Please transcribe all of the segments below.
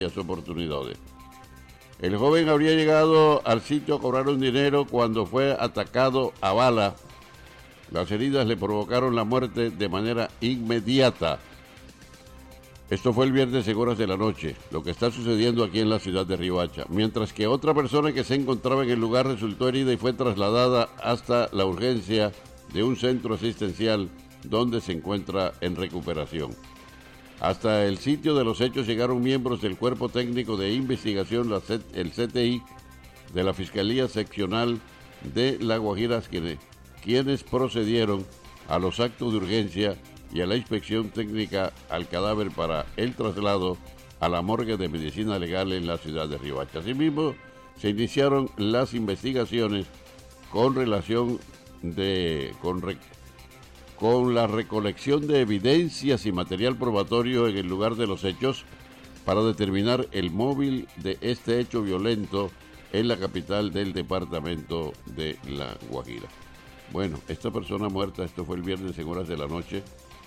oportunidades. El joven habría llegado al sitio a cobrar un dinero cuando fue atacado a bala. Las heridas le provocaron la muerte de manera inmediata. Esto fue el viernes en horas de la noche, lo que está sucediendo aquí en la ciudad de Riohacha, mientras que otra persona que se encontraba en el lugar resultó herida y fue trasladada hasta la urgencia de un centro asistencial donde se encuentra en recuperación. Hasta el sitio de los hechos llegaron miembros del Cuerpo Técnico de Investigación, el CTI, de la Fiscalía Seccional de La Guajira, quienes procedieron a los actos de urgencia y a la inspección técnica al cadáver para el traslado a la morgue de medicina legal en la ciudad de Riohacha. Asimismo, se iniciaron las investigaciones con relación con la recolección de evidencias y material probatorio en el lugar de los hechos para determinar el móvil de este hecho violento en la capital del departamento de La Guajira. Bueno, esta persona muerta, esto fue el viernes en horas de la noche.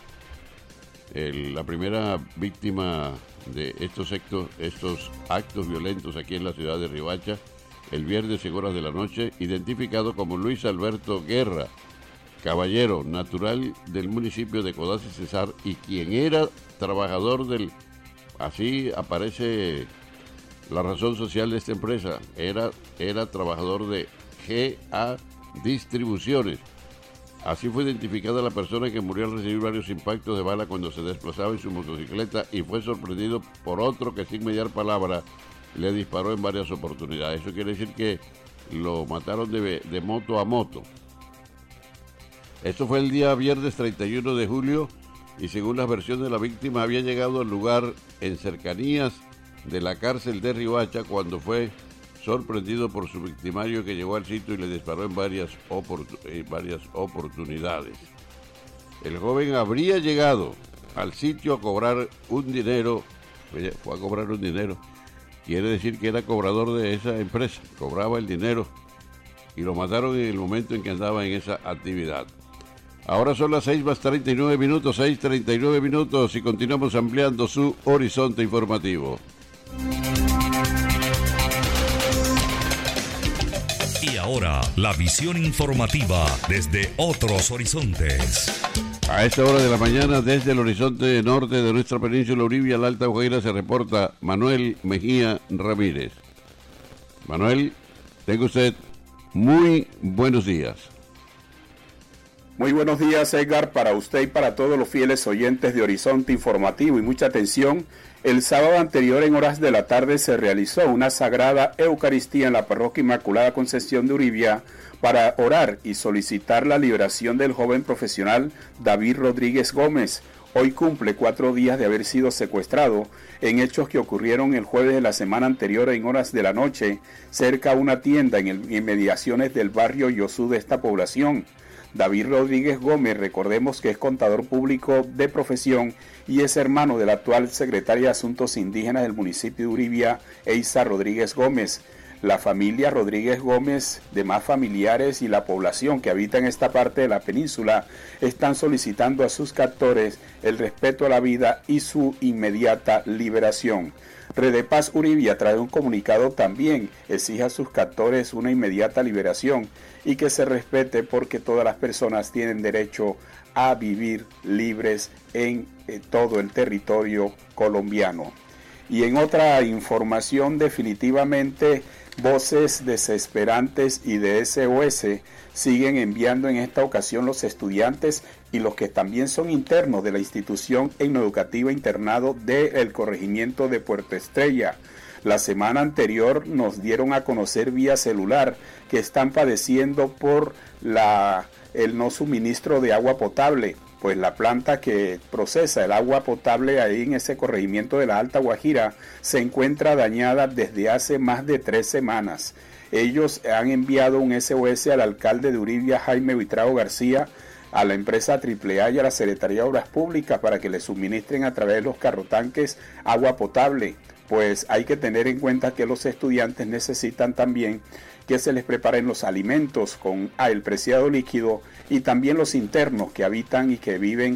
La primera víctima de estos actos violentos aquí en la ciudad de Riohacha, el viernes en horas de la noche, identificado como Luis Alberto Guerra Caballero, natural del municipio de Codazzi Cesar, y quien era trabajador así aparece la razón social de esta empresa, era trabajador de GA Distribuciones. Así fue identificada la persona que murió al recibir varios impactos de bala cuando se desplazaba en su motocicleta y fue sorprendido por otro que sin mediar palabra le disparó en varias oportunidades. Eso quiere decir que lo mataron de moto a moto. Esto fue el día viernes 31 de julio y según las versiones de la víctima había llegado al lugar en cercanías de la cárcel de Riohacha cuando fue sorprendido por su victimario que llegó al sitio y le disparó en varias oportunidades. El joven habría llegado al sitio a cobrar un dinero, fue a cobrar un dinero, quiere decir que era cobrador de esa empresa, cobraba el dinero y lo mataron en el momento en que andaba en esa actividad. Ahora son las 6:39 minutos, 6:39 minutos y continuamos ampliando su horizonte informativo. Y ahora, la visión informativa desde otros horizontes. A esta hora de la mañana, desde el horizonte norte de nuestra península Uribia, la Alta Guajira, se reporta Manuel Mejía Ramírez. Manuel, tenga usted muy buenos días. Muy buenos días, Edgar, para usted y para todos los fieles oyentes de Horizonte Informativo. Y mucha atención, el sábado anterior en horas de la tarde se realizó una sagrada Eucaristía en la Parroquia Inmaculada Concepción de Uribia para orar y solicitar la liberación del joven profesional David Rodríguez Gómez. Hoy cumple 4 días de haber sido secuestrado en hechos que ocurrieron el jueves de la semana anterior en horas de la noche cerca a una tienda en inmediaciones del barrio Yosú de esta población. David Rodríguez Gómez, recordemos que es contador público de profesión y es hermano de la actual secretaria de Asuntos Indígenas del municipio de Uribia, Eiza Rodríguez Gómez. La familia Rodríguez Gómez, demás familiares y la población que habita en esta parte de la península están solicitando a sus captores el respeto a la vida y su inmediata liberación. Redepaz Uribia trae un comunicado también, exige a sus captores una inmediata liberación y que se respete porque todas las personas tienen derecho a vivir libres en todo el territorio colombiano. Y en otra información, definitivamente voces desesperantes y de SOS siguen enviando en esta ocasión los estudiantes y los que también son internos de la institución educativa internado del corregimiento de Puerto Estrella. La semana anterior nos dieron a conocer vía celular que están padeciendo por el no suministro de agua potable, pues la planta que procesa el agua potable ahí en ese corregimiento de la Alta Guajira se encuentra dañada desde hace más de 3 semanas. Ellos han enviado un SOS al alcalde de Uribia, Jaime Buitrago García, a la empresa AAA y a la Secretaría de Obras Públicas para que le suministren a través de los carrotanques agua potable. Pues hay que tener en cuenta que los estudiantes necesitan también que se les preparen los alimentos con el preciado líquido y también los internos que habitan y que viven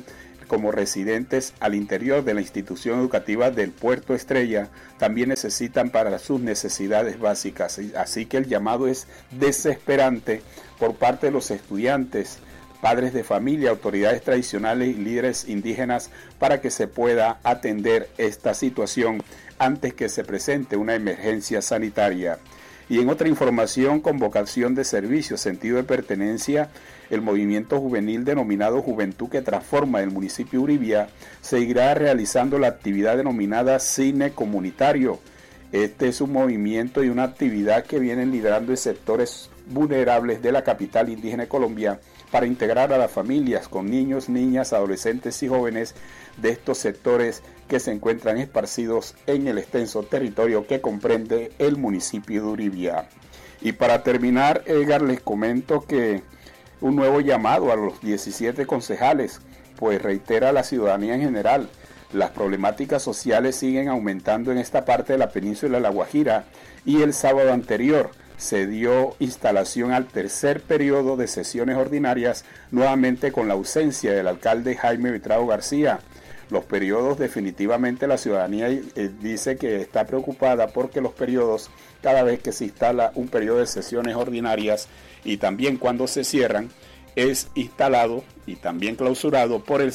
como residentes al interior de la institución educativa del Puerto Estrella también necesitan para sus necesidades básicas. Así que el llamado es desesperante por parte de los estudiantes, padres de familia, autoridades tradicionales y líderes indígenas para que se pueda atender esta situación antes que se presente una emergencia sanitaria. Y en otra información, con vocación de servicio, sentido de pertenencia, el movimiento juvenil denominado Juventud que Transforma del municipio Uribia seguirá realizando la actividad denominada Cine Comunitario. Este es un movimiento y una actividad que vienen liderando en sectores vulnerables de la capital indígena de Colombia para integrar a las familias con niños, niñas, adolescentes y jóvenes de estos sectores que se encuentran esparcidos en el extenso territorio que comprende el municipio de Uribia. Y para terminar, Edgar, les comento que un nuevo llamado a los 17 concejales, pues reitera a la ciudadanía en general. Las problemáticas sociales siguen aumentando en esta parte de la península de La Guajira y el sábado anterior se dio instalación al tercer periodo de sesiones ordinarias, nuevamente con la ausencia del alcalde Jaime Vitrao García. Los periodos, definitivamente la ciudadanía dice que está preocupada porque los periodos, cada vez que se instala un periodo de sesiones ordinarias y también cuando se cierran, es instalado y también clausurado por el